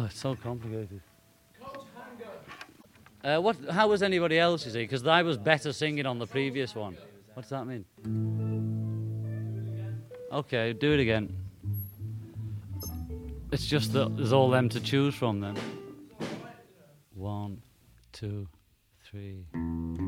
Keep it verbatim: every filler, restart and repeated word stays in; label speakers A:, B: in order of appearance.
A: it's so complicated. Uh, what? How was anybody else, you see? Because I was better singing on the previous one. What does that mean? Okay, do it again. It's just that there's all them to choose from then. One, two, three...